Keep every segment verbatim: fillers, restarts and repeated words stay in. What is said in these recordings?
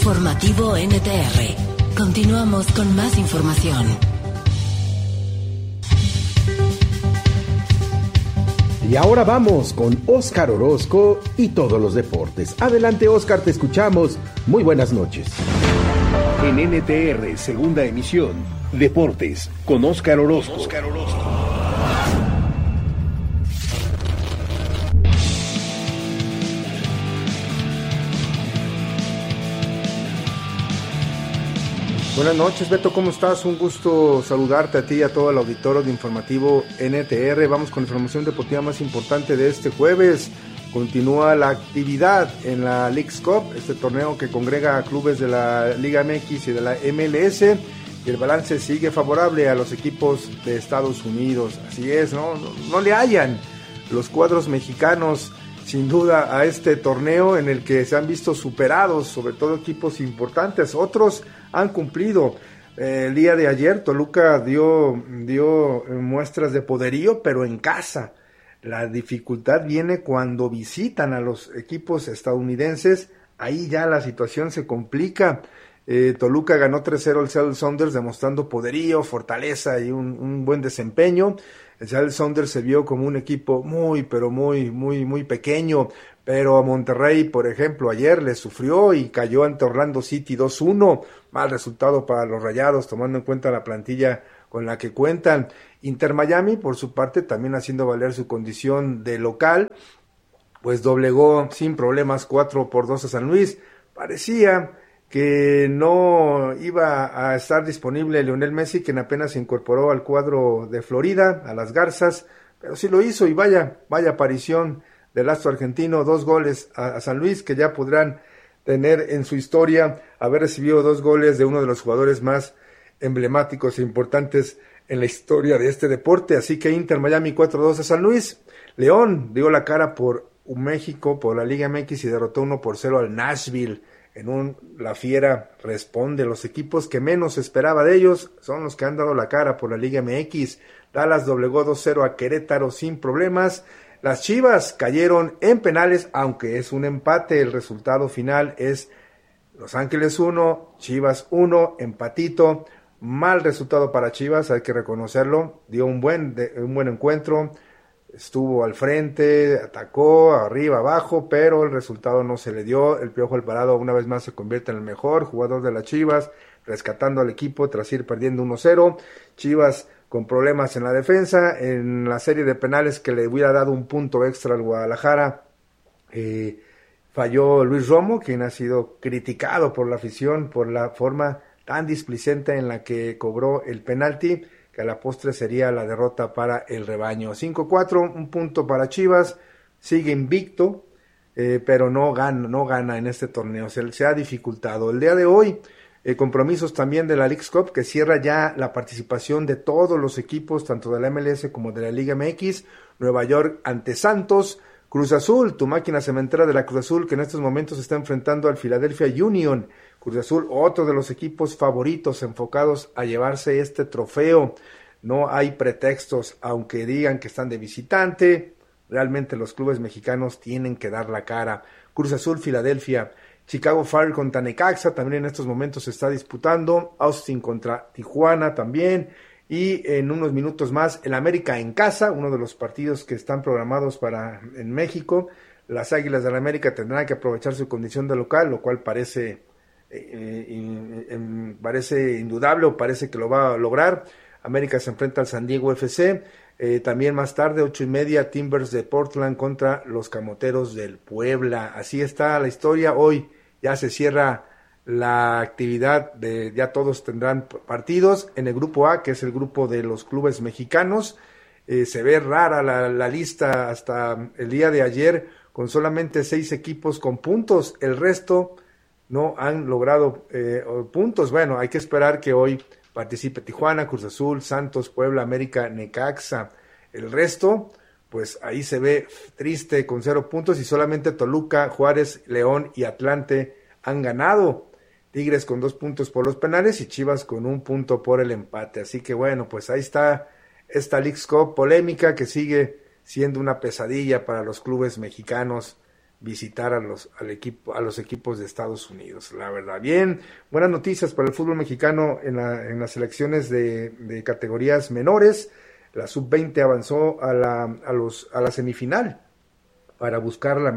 Informativo N T R. Continuamos con más información. Y ahora vamos con Óscar Orozco y todos los deportes. Adelante, Óscar, te escuchamos. Muy buenas noches. En N T R, segunda emisión, Deportes, con Óscar Orozco. Óscar Orozco. Buenas noches, Beto, ¿cómo estás? Un gusto saludarte a ti y a todo el auditorio de Informativo N T R. Vamos con la información deportiva más importante de este jueves. Continúa la actividad en la Leagues Cup, este torneo que congrega a clubes de la Liga M X y de la M L S, y el balance sigue favorable a los equipos de Estados Unidos. Así es, ¿no? No, no le hallan los cuadros mexicanos, sin duda, a este torneo en el que se han visto superados, sobre todo equipos importantes. Otros han cumplido. Eh, el día de ayer Toluca dio, dio muestras de poderío, pero en casa. La dificultad viene cuando visitan a los equipos estadounidenses. Ahí ya la situación se complica. Eh, Toluca ganó tres cero al Seattle Sounders, demostrando poderío, fortaleza y un, un buen desempeño. El Seattle Sounders se vio como un equipo muy, pero muy, muy, muy pequeño. Pero a Monterrey, por ejemplo, ayer le sufrió y cayó ante Orlando City dos uno. Mal resultado para los Rayados, tomando en cuenta la plantilla con la que cuentan. Inter Miami, por su parte, también haciendo valer su condición de local, pues doblegó sin problemas cuatro por dos a San Luis. Parecía que no iba a estar disponible Lionel Messi, quien apenas se incorporó al cuadro de Florida, a las Garzas, pero sí lo hizo, y vaya, vaya aparición del astro argentino, dos goles a, a San Luis, que ya podrán tener en su historia haber recibido dos goles de uno de los jugadores más emblemáticos e importantes en la historia de este deporte. Así que Inter Miami cuatro dos a San Luis. León dio la cara por México, por la Liga M X, y derrotó uno por cero al Nashville. En un La Fiera responde. Los equipos que menos esperaba de ellos son los que han dado la cara por la Liga M X. Dallas doblegó dos cero a Querétaro sin problemas. Las Chivas cayeron en penales, aunque es un empate. El resultado final es Los Ángeles uno, Chivas uno, empatito. Mal resultado para Chivas, hay que reconocerlo. Dio un buen, un buen encuentro. Estuvo al frente, atacó, arriba, abajo, pero el resultado no se le dio. El Piojo Alvarado una vez más se convierte en el mejor jugador de las Chivas, rescatando al equipo tras ir perdiendo uno cero. Chivas con problemas en la defensa, en la serie de penales que le hubiera dado un punto extra al Guadalajara. Eh, falló Luis Romo, quien ha sido criticado por la afición por la forma tan displicente en la que cobró el penalti, que a la postre sería la derrota para el rebaño. cinco cuatro, un punto para Chivas, sigue invicto, eh, pero no gana, no gana en este torneo, se, se ha dificultado. El día de hoy, eh, compromisos también de la Leagues Cup, que cierra ya la participación de todos los equipos, tanto de la M L S como de la Liga M X. Nueva York ante Santos. Cruz Azul, tu máquina cementera de la Cruz Azul, que en estos momentos está enfrentando al Philadelphia Union. Cruz Azul, otro de los equipos favoritos enfocados a llevarse este trofeo. No hay pretextos, aunque digan que están de visitante. Realmente los clubes mexicanos tienen que dar la cara. Cruz Azul, Filadelfia. Chicago Fire contra Necaxa también en estos momentos se está disputando. Austin contra Tijuana también. Y en unos minutos más, el América en casa, uno de los partidos que están programados para en México. Las Águilas del la América tendrán que aprovechar su condición de local, lo cual parece, eh, eh, eh, parece indudable, o parece que lo va a lograr. América se enfrenta al San Diego F C. Eh, también más tarde, ocho y media, Timbers de Portland contra los Camoteros del Puebla. Así está la historia. Hoy ya se cierra la actividad, de ya todos tendrán partidos. En el grupo A, que es el grupo de los clubes mexicanos, eh, se ve rara la, la lista hasta el día de ayer, con solamente seis equipos con puntos. El resto no han logrado eh, puntos. Bueno, hay que esperar que hoy participe Tijuana, Cruz Azul, Santos, Puebla, América, Necaxa. El resto, pues ahí se ve triste con cero puntos, y solamente Toluca, Juárez, León y Atlante han ganado. Tigres con dos puntos por los penales y Chivas con un punto por el empate. Así que bueno, pues ahí está esta Leagues Cup polémica, que sigue siendo una pesadilla para los clubes mexicanos. visitar a los al equipo a los equipos de Estados Unidos, la verdad. Bien, buenas noticias para el fútbol mexicano en, la, en las selecciones de, de categorías menores. La sub veinte avanzó a la a los a la semifinal para buscar la,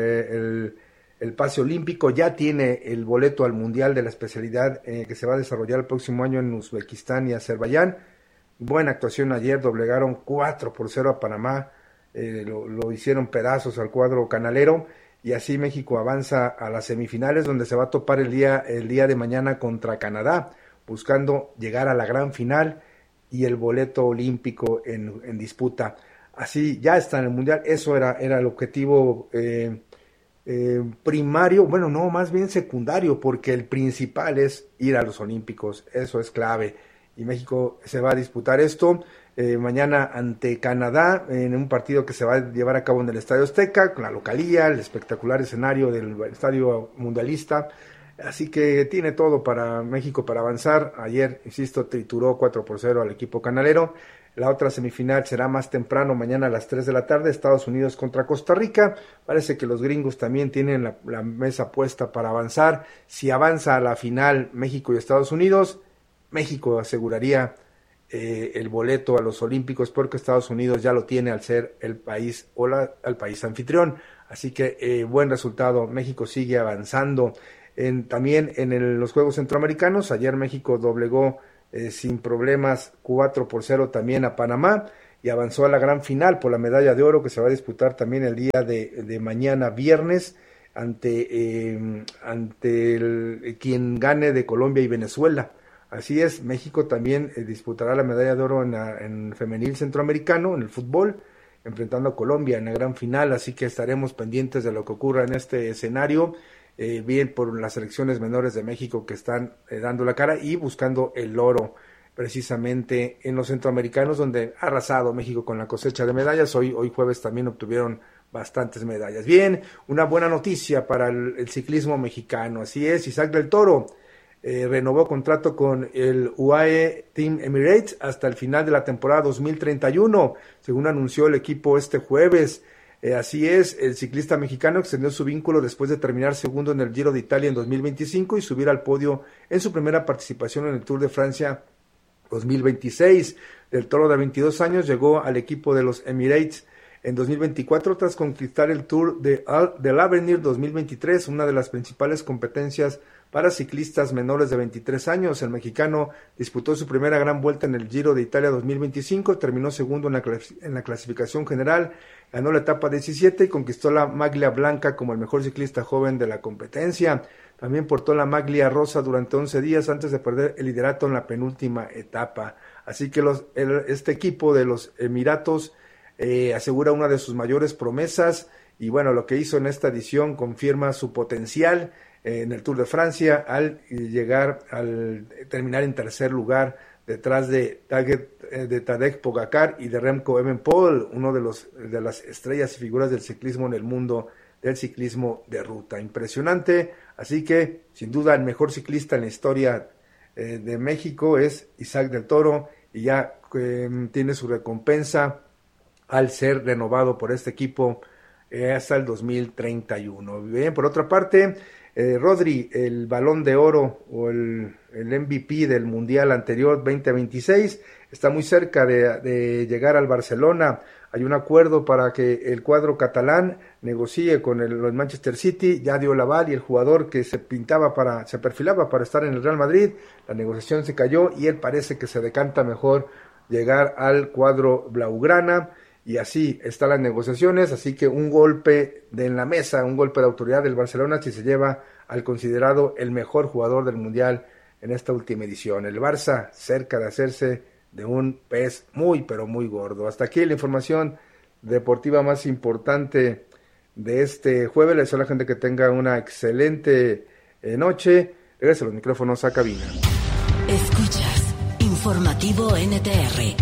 el, el pase olímpico. Ya tiene el boleto al mundial de la especialidad eh, que se va a desarrollar el próximo año en Uzbekistán y Azerbaiyán. Buena actuación ayer, doblegaron cuatro por cero a Panamá. Eh, lo, lo hicieron pedazos al cuadro canalero, y así México avanza a las semifinales, donde se va a topar el día, el día de mañana contra Canadá, buscando llegar a la gran final y el boleto olímpico en, en disputa. Así ya está en el mundial. Eso era, era el objetivo eh, eh, primario, bueno, no, más bien secundario, porque el principal es ir a los olímpicos. Eso es clave, y México se va a disputar esto Eh, mañana ante Canadá, en un partido que se va a llevar a cabo en el Estadio Azteca, con la localía, el espectacular escenario del Estadio Mundialista. Así que tiene todo para México para avanzar. Ayer, insisto, trituró cuatro por cero al equipo canalero. La otra semifinal será más temprano, mañana a las tres de la tarde, Estados Unidos contra Costa Rica. Parece que los gringos también tienen la, la mesa puesta para avanzar. Si avanza a la final México y Estados Unidos, México aseguraría Eh, el boleto a los Olímpicos, porque Estados Unidos ya lo tiene al ser el país o la, el país anfitrión. Así que eh, buen resultado. México sigue avanzando. En, también en el, los Juegos Centroamericanos, ayer México doblegó eh, sin problemas cuatro por cero también a Panamá, y avanzó a la gran final por la medalla de oro, que se va a disputar también el día de, de mañana viernes ante, eh, ante el, quien gane de Colombia y Venezuela. Así es, México también eh, disputará la medalla de oro en, la, en femenil centroamericano, en el fútbol, enfrentando a Colombia en la gran final. Así que estaremos pendientes de lo que ocurra en este escenario, eh, bien por las selecciones menores de México que están eh, dando la cara y buscando el oro precisamente en los centroamericanos, donde ha arrasado México con la cosecha de medallas. Hoy, hoy jueves también obtuvieron bastantes medallas. Bien, una buena noticia para el, el ciclismo mexicano. Así es, Isaac del Toro Eh, renovó contrato con el U A E Team Emirates hasta el final de la temporada dos mil treinta y uno, según anunció el equipo este jueves. Eh, así es, el ciclista mexicano extendió su vínculo después de terminar segundo en el Giro de Italia en dos mil veinticinco y subir al podio en su primera participación en el Tour de Francia dos mil veintiséis. Del Toro, de veintidós años, llegó al equipo de los Emirates en dos mil veinticuatro tras conquistar el Tour de Al- del Avenir dos mil veintitrés, una de las principales competencias para ciclistas menores de veintitrés años. El mexicano disputó su primera gran vuelta en el Giro de Italia dos mil veinticinco, terminó segundo en la, clas- en la clasificación general, ganó la etapa diecisiete y conquistó la maglia blanca como el mejor ciclista joven de la competencia. También portó la maglia rosa durante once días antes de perder el liderato en la penúltima etapa. Así que los, el, este equipo de los Emiratos eh, asegura una de sus mayores promesas, y bueno, lo que hizo en esta edición confirma su potencial en el Tour de Francia al llegar, al terminar en tercer lugar detrás de, de Tadej Pogacar y de Remco Evenepoel, uno de los de las estrellas y figuras del ciclismo en el mundo del ciclismo de ruta. Impresionante. Así que sin duda el mejor ciclista en la historia eh, de México es Isaac del Toro, y ya eh, tiene su recompensa al ser renovado por este equipo eh, hasta el dos mil treinta y uno. Bien, por otra parte, Eh, Rodri, el Balón de Oro o el, el M V P del Mundial anterior veinte veintiséis, está muy cerca de, de llegar al Barcelona. Hay un acuerdo para que el cuadro catalán negocie con el, el Manchester City. Ya dio el aval, y el jugador que se pintaba para, se perfilaba para estar en el Real Madrid, la negociación se cayó y él parece que se decanta mejor llegar al cuadro blaugrana. Y así están las negociaciones, así que un golpe de en la mesa, un golpe de autoridad del Barcelona si se lleva al considerado el mejor jugador del Mundial en esta última edición. El Barça cerca de hacerse de un pez muy, pero muy gordo. Hasta aquí la información deportiva más importante de este jueves. Les deseo a la gente que tenga una excelente eh, noche. Regreso los micrófonos a cabina. Escuchas Informativo N T R.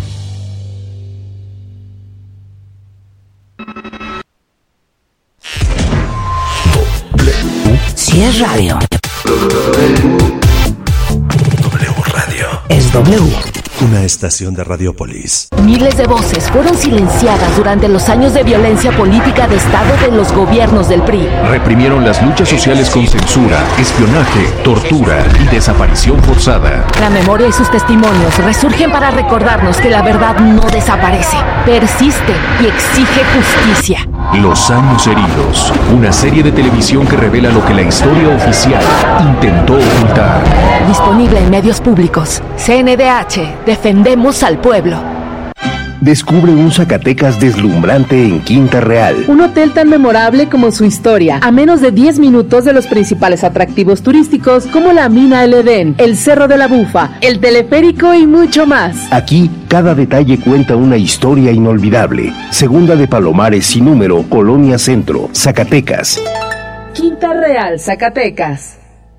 Si es radio, W Radio. es W. Una estación de Radiopolis. Miles de voces fueron silenciadas durante los años de violencia política de Estado de los gobiernos del P R I. Reprimieron las luchas sociales con censura, espionaje, tortura y desaparición forzada. La memoria y sus testimonios resurgen para recordarnos que la verdad no desaparece, persiste y exige justicia. Los años heridos, una serie de televisión que revela lo que la historia oficial intentó ocultar. Disponible en medios públicos. C N D H, defendemos al pueblo. Descubre un Zacatecas deslumbrante en Quinta Real. Un hotel tan memorable como su historia, a menos de diez minutos de los principales atractivos turísticos como la Mina El Edén, el Cerro de la Bufa, el teleférico y mucho más. Aquí, cada detalle cuenta una historia inolvidable. Segunda de Palomares sin número, Colonia Centro, Zacatecas. Quinta Real, Zacatecas.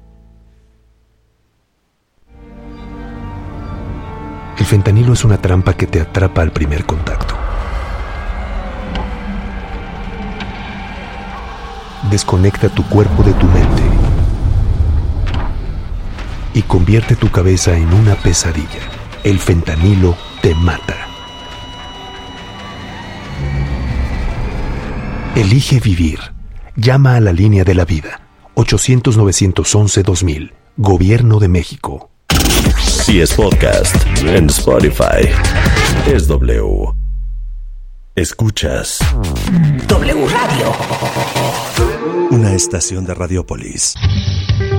El fentanilo es una trampa que te atrapa al primer contacto. Desconecta tu cuerpo de tu mente y convierte tu cabeza en una pesadilla. El fentanilo te mata. Elige vivir. Llama a la línea de la vida. ochocientos, novecientos once, dos mil. Gobierno de México. Si es podcast en Spotify, es W. Escuchas W Radio. Una estación de Radiopolis.